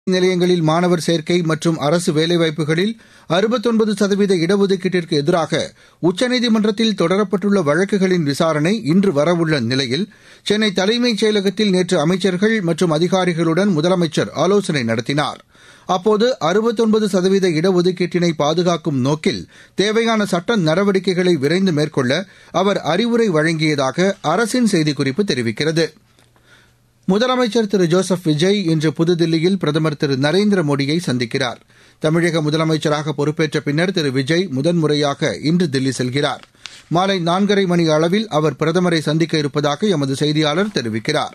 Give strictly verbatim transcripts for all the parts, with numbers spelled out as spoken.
நிலையங்களில் மாணவர் சேர்க்கை மற்றும் அரசு வேலைவாய்ப்புகளில் அறுபத்தொன்பது சதவீத இடஒதுக்கீட்டிற்கு எதிராக உச்சநீதிமன்றத்தில் தொடரப்பட்டுள்ள வழக்குகளின் விசாரணை இன்று வரவுள்ள நிலையில் சென்னை தலைமைச் செயலகத்தில் நேற்று அமைச்சர்கள் மற்றும் அதிகாரிகளுடன் முதலமைச்சர் ஆலோசனை நடத்தினார். அப்போது அறுபத்தொன்பது சதவீத இடஒதுக்கீட்டினை பாதுகாக்கும் நோக்கில் தேவையான சட்ட நடவடிக்கைகளை விரைந்து மேற்கொள்ள அவர் அறிவுரை வழங்கியதாக அரசின் செய்திக்குறிப்பு தெரிவிக்கிறது. முதலமைச்சர் திரு ஜோசப் விஜய் இன்று புதுதில்லியில் பிரதமர் திரு நரேந்திர மோடியை சந்திக்கிறார். தமிழக முதலமைச்சராக பொறுப்பேற்ற பின்னர் திரு விஜய் முதன்முறையாக இன்று தில்லி செல்கிறார். மாலை நான்கரை மணி அளவில் அவர் பிரதமரை சந்திக்க இருப்பதாக எமது செய்தியாளர் தெரிவிக்கிறார்.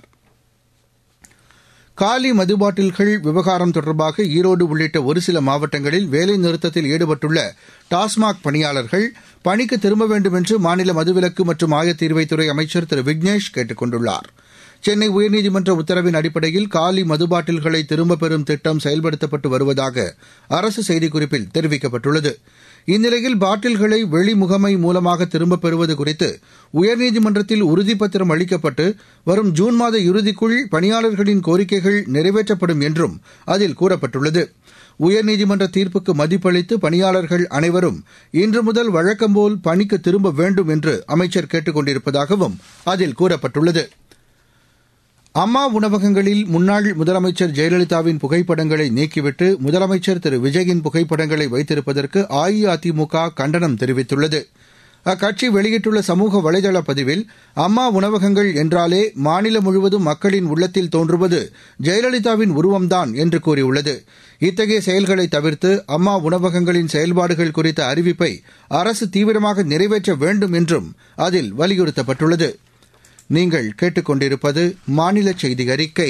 காலி மதுபாட்டில்கள் விவகாரம் தொடர்பாக ஈரோடு உள்ளிட்ட ஒரு சில மாவட்டங்களில் வேலைநிறுத்தத்தில் ஈடுபட்டுள்ள டாஸ்மாக் பணியாளர்கள் பணிக்கு திரும்ப வேண்டும் என்று மாநில மதுவிலக்கு மற்றும் ஆயத்தீர்வைத்துறை அமைச்சர் திரு விக்னேஷ் கேட்டுக் கொண்டுள்ளார். சென்னை உயர்நீதிமன்ற உத்தரவின் அடிப்படையில் காலி மதுபாட்டில்களை திரும்பப் பெறும் திட்டம் செயல்படுத்தப்பட்டு வருவதாக அரசு செய்திக்குறிப்பில் தெரிவிக்கப்பட்டுள்ளது. இந்நிலையில் பாட்டில்களை வெளிமுகமை மூலமாக திரும்பப் பெறுவது குறித்து உயர்நீதிமன்றத்தில் உறுதிப்பத்திரம் அளிக்கப்பட்டு வரும் ஜூன் மாத இறுதிக்குள் பணியாளர்களின் கோரிக்கைகள் நிறைவேற்றப்படும் என்றும் அதில் கூறப்பட்டுள்ளது. உயர்நீதிமன்ற தீர்ப்புக்கு மதிப்பளித்து பணியாளர்கள் அனைவரும் இன்று முதல் வழக்கம்போல் பணிக்கு திரும்ப வேண்டும் என்று அமைச்சர் கேட்டுக் கொண்டிருப்பதாகவும் அதில் கூறப்பட்டுள்ளது. அம்மா உணவகங்களில் முன்னாள் முதலமைச்சர் ஜெயலலிதாவின் புகைப்படங்களை நீக்கிவிட்டு முதலமைச்சர் திரு விஜயின் புகைப்படங்களை வைத்திருப்பதற்கு அஇஅதிமுக கண்டனம் தெரிவித்துள்ளது. அக்கட்சி வெளியிட்டுள்ள சமூக வலைதள பதிவில் அம்மா உணவகங்கள் என்றாலே மாநிலம் முழுவதும் மக்களின் உள்ளத்தில் தோன்றுவது ஜெயலலிதாவின் உருவம்தான் என்று கூறியுள்ளது. இத்தகைய செயல்களை தவிர்த்து அம்மா உணவகங்களின் செயல்பாடுகள் குறித்த அறிவிப்பை அரசு தீவிரமாக நிறைவேற்ற வேண்டும் என்றும் அதில் வலியுறுத்தப்பட்டுள்ளது. நீங்கள் கேட்டுக்கொண்டிருப்பது மாநில செய்தி அறிக்கை.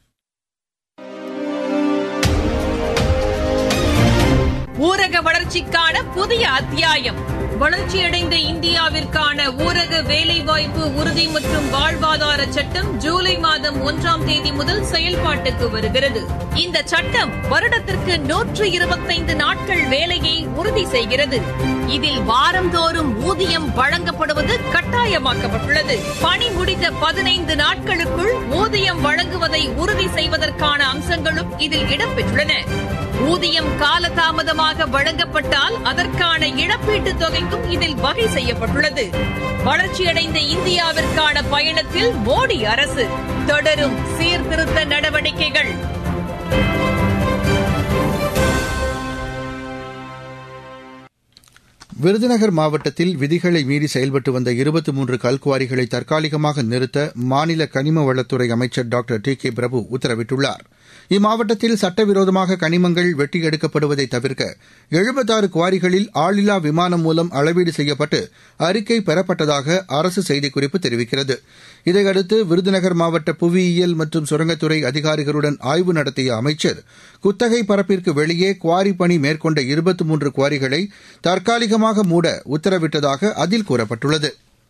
ஊரக வளர்ச்சிக்கான புதிய அத்தியாயம். வளர்ச்சியடைந்த இந்தியாவிற்கான ஊரக வேலைவாய்ப்பு உறுதி மற்றும் வாழ்வாதார சட்டம் ஜூலை மாதம் ஒன்றாம் தேதி முதல் செயல்பாட்டுக்கு வருகிறது. இந்த சட்டம் வருடத்திற்கு நூற்று இருபத்தைந்து நாட்கள் வேலையை உறுதி செய்கிறது. இதில் வாரந்தோறும் ஊதியம் வழங்கப்படுவது கட்டாயமாக்கப்பட்டுள்ளது. பணி முடிந்த பதினைந்து நாட்களுக்குள் ஊதியம் வழங்குவதை உறுதி செய்வதற்கான அம்சங்களும் இதில் இடம்பெற்றுள்ளன. ஊதியம் காலதாமதமாக வழங்கப்பட்டால் அதற்கான இழப்பீட்டுத் தொகைக்கும் இதில் வகை செய்யப்பட்டுள்ளது. வளர்ச்சியடைந்த இந்தியாவிற்கான பயணத்தில் மோடி அரசு தொடரும் சீர்திருத்த நடவடிக்கைகள். விருதுநகர் மாவட்டத்தில் விதிகளை மீறி செயல்பட்டு வந்த இருபத்தி மூன்று கல்குவாரிகளை தற்காலிகமாக நிறுத்த மாநில கனிம வளத்துறை அமைச்சர் டாக்டர் டி கே பிரபு உத்தரவிட்டுள்ளார். இம்மாவட்டத்தில் சட்டவிரோதமாக கனிமங்கள் வெட்டி எடுக்கப்படுவதை தவிர்க்க எழுபத்தாறு குவாரிகளில் ஆளில்லா விமானம் மூலம் அளவீடு செய்யப்பட்டு அறிக்கை பெறப்பட்டதாக அரசு செய்திக்குறிப்பு தெரிவிக்கிறது. இதையடுத்து விருதுநகர் மாவட்ட புவியியல் மற்றும் சுரங்கத்துறை அதிகாரிகளுடன் ஆய்வு நடத்திய அமைச்சர் குத்தகை பரப்பிற்கு வெளியே குவாரி பணி மேற்கொண்ட இருபத்தி மூன்று குவாரிகளை தற்காலிகமாக மூட உத்தரவிட்டதாக அதில் கூறப்பட்டுள்ளது.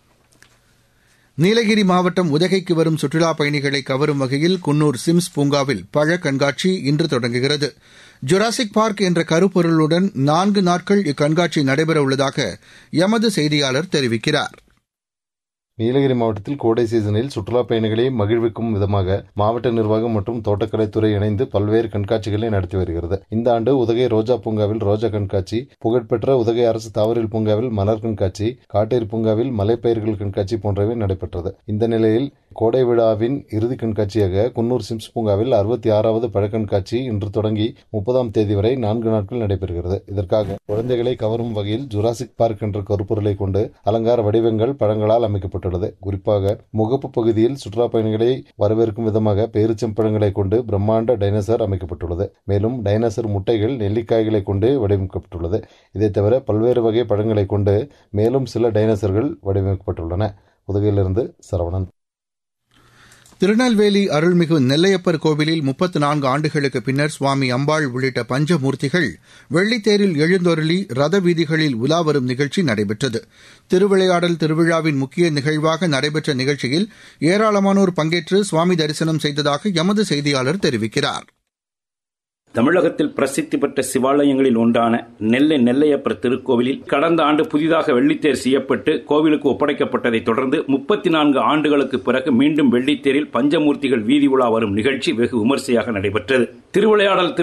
நீலகிரி மாவட்டம் உதகைக்கு வரும் சுற்றுலாப் பயணிகளை கவரும் வகையில் குன்னூர் சிம்ஸ் பூங்காவில் பழ கண்காட்சி இன்று தொடங்குகிறது. ஜுராசிக் பார்க் என்ற கருப்பொருளுடன் நான்கு நாட்கள் இக்கண்காட்சி நடைபெறவுள்ளதாக எமது செய்தியாளர் தெரிவிக்கிறார். நீலகிரி மாவட்டத்தில் கோடை சீசனில் சுற்றுலாப் பயணிகளை மகிழ்விக்கும் விதமாக மாவட்ட நிர்வாகம் மற்றும் தோட்டக்கலைத்துறை இணைந்து பல்வேறு கண்காட்சிகளை நடத்தி வருகிறது. இந்த ஆண்டு உதகை ரோஜா பூங்காவில் ரோஜா கண்காட்சி, புகழ்பெற்ற உதகை அரசு தாவரவியல் பூங்காவில் மலர் கண்காட்சி, காட்டேரி பூங்காவில் மலைப்பயிர்கள் கண்காட்சி போன்றவை நடைபெற்றது. இந்த நிலையில் கோடை விழாவின் இறுதி கண்காட்சியாக குன்னூர் சிம்ஸ் பூங்காவில் அறுபத்தி ஆறாவது பழக்கண்காட்சி இன்று தொடங்கி முப்பதாம் தேதி வரை நான்கு நாட்கள் நடைபெறுகிறது. இதற்காக குழந்தைகளை கவரும் வகையில் ஜுராசிக் பார்க் என்ற கருப்பொருளை கொண்டு அலங்கார வடிவங்கள் பழங்களால் அமைக்கப்பட்டது. குறிப்பாக முகப்பு பகுதியில் சுற்றுலா பயணிகளை வரவேற்கும் விதமாக பேரிச்சம்பழங்களை கொண்டு பிரம்மாண்ட டைனோசர் அமைக்கப்பட்டுள்ளது. மேலும் டைனோசர் முட்டைகள் நெல்லிக்காய்களை கொண்டு வடிவமைக்கப்பட்டுள்ளது. இதை தவிர பல்வேறு வகை பழங்களை கொண்டு மேலும் சில டைனோசர்கள் வடிவமைக்கப்பட்டுள்ளன. உதகையிலிருந்து சரவணன். திருநெல்வேலி அருள்மிகு நெல்லையப்பர் கோவிலில் முப்பத்து நான்கு ஆண்டுகளுக்கு பின்னர் சுவாமி அம்பாள் உள்ளிட்ட பஞ்சமூர்த்திகள் வெள்ளித்தேரில் எழுந்தொருளி ரத வீதிகளில் உலா வரும் நிகழ்ச்சி நடைபெற்றது. திருவிளையாடல் திருவிழாவின் முக்கிய நிகழ்வாக நடைபெற்ற நிகழ்ச்சியில் ஏராளமானோர் பங்கேற்று சுவாமி தரிசனம் செய்ததாக எமது செய்தியாளர் தெரிவிக்கிறார். தமிழகத்தில் பிரசித்தி பெற்ற சிவாலயங்களில் ஒன்றான நெல்லை நெல்லையப்பர் திருக்கோவிலில் கடந்த ஆண்டு புதிதாக வெள்ளித்தேர் செய்யப்பட்டு கோவிலுக்கு ஒப்படைக்கப்பட்டதைத் தொடர்ந்து முப்பத்தி நான்கு ஆண்டுகளுக்கு பிறகு மீண்டும் வெள்ளித்தேரில் பஞ்சமூர்த்திகள் வீதி உலா வரும் நிகழ்ச்சி வெகு விமரிசையாக நடைபெற்றது. திருவிளையாடல்